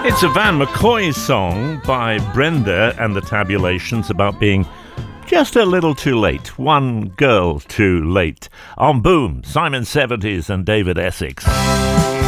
It's a Van McCoy song by Brenda and the Tabulations about being just a little too late. One girl too late. On Boom, Simon 70s and David Essex.